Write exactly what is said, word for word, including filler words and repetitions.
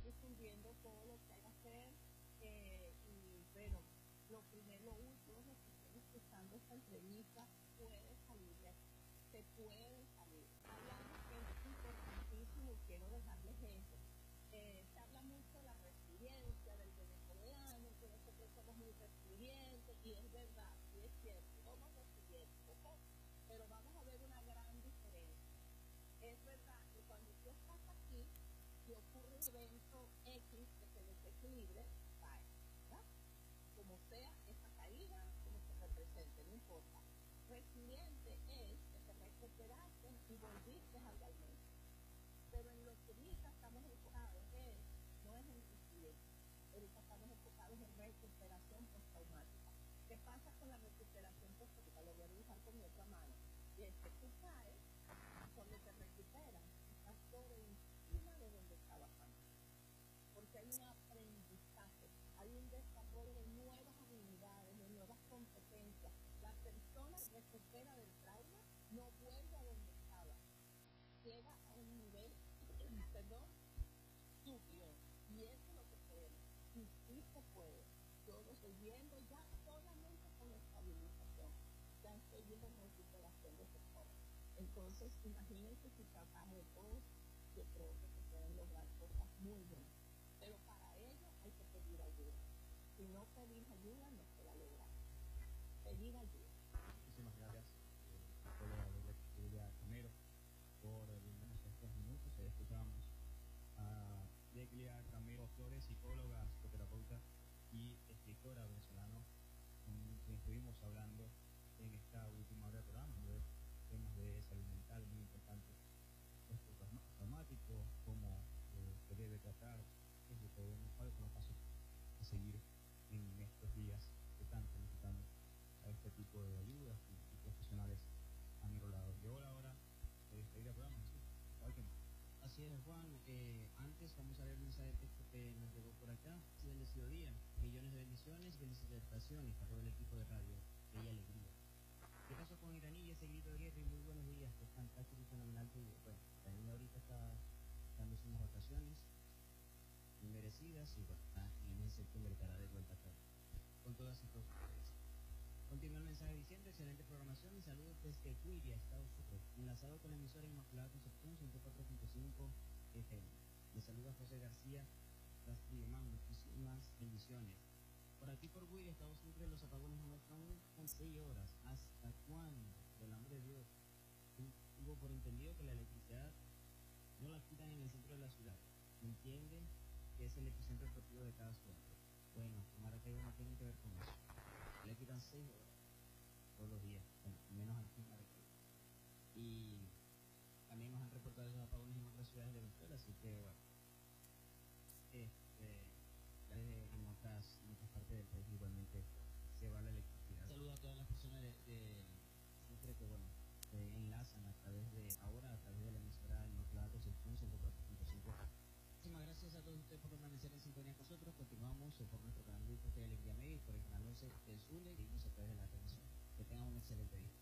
difundiendo todo lo que hay que hacer. Eh, y bueno, lo primero, lo último es que estén escuchando esta entrevista, puede salir de aquí, se puede salir. Hablamos que es importantísimo y quiero dejarles eso. Eh, se habla mucho de la resiliencia del venezolano, que nosotros somos muy resilientes, y es verdad, y es cierto, somos resilientes, ¿ok? Pero vamos a ver una gran diferencia. Es verdad que cuando tú estás aquí, si ocurre un evento X que se desequilibre, cae, ¿verdad? Como sea esa caída, como se represente, no importa. Resiliente es que te recuperaste y volviste al realmente. Pero en lo que ahorita estamos enfocados es, no es en resiliencia, ahorita estamos enfocados en recuperación postraumática. ¿Qué pasa con la recuperación postraumática? Lo voy a dibujar con mi otra mano. Y es que tú caes, cuando te recuperas, estás por encima de donde estabas antes. Porque hay un aprendizaje, hay un desarrollo de nuevas habilidades, de nuevas competencias. La persona que recupera del trauma no vuelve a donde estaba, llega a un nivel, perdón, superior. Y eso es lo que queremos. Y sí se puede. Yo lo estoy viendo ya solamente con estabilización. Ya estoy viendo recuperación de sectores. Entonces, imagínense si tratamos de todos, yo creo que se pueden lograr cosas muy buenas. Pero para ello hay que pedir ayuda. Si no pedís ayuda, no se va a lograr. Pedir ayuda. Muchísimas gracias, eh, psicóloga Julia Romero, por brindarnos estos minutos. Ahí escuchamos a Yeclia Ramiro Flores, psicóloga, psicoterapeuta y escritora venezolana, con quien estuvimos hablando en esta última hora del programa, de temas de salud mental muy importantes, estos traumáticos, cómo eh, se debe tratar, qué es lo que debemos, cuáles son los pasos a seguir en estos días que tanto necesitamos a este tipo de ayudas y, y profesionales a mi lado. Llegó la hora de despedir el programa, ¿sí? ¿Alguien más? Así es, Juan. Eh, antes vamos a ver el mensaje de texto que nos llegó por acá. Bendecido día, millones de bendiciones, felicitaciones a todo el equipo de radio. Bella alegría. ¿Qué pasó con Iraní y ese grito de guerra? Y muy buenos días, que es fantástico y fenomenal. Bueno, Iraní ahorita está dándose unas vacaciones merecidas y bueno, en el mes de septiembre estará de vuelta acá con todas estas ustedes. Continúa el mensaje diciendo: excelente programación y saludos desde Cuiria, Estados Unidos, enlazado con la emisora Inmaculada Concepción ciento cuatro punto cinco F M. Le saluda José García Rastriemán, muchísimas bendiciones. Por aquí por Cuiria, Estados Unidos, los apagones no están con seis horas. ¿Hasta cuándo? Por el amor de Dios. Hubo por entendido que la electricidad no la quitan en el centro de la ciudad. ¿Entienden? Que es el epicentro deportivo de cada ciudad. Bueno, Maracaibo no tiene que ver con eso. Le quitan seis horas todos los días, bueno, menos aquí en Maracaibo. Y también nos han reportado esos apagones en otras ciudades de Venezuela, así que bueno, este, en otras, en otras partes del país igualmente se va la electricidad. Saludos a todas las personas de, de siempre que bueno, se enlazan a través de ahora, a través de la emisora Inmaculada Concepción ciento cuatro punto cinco. Muchísimas gracias a todos ustedes por permanecer en sintonía con nosotros. Continuamos por nuestro canal de Alegría Media y por el canal once del Zulia y seguimos a través de la televisión. Que tengan un excelente día.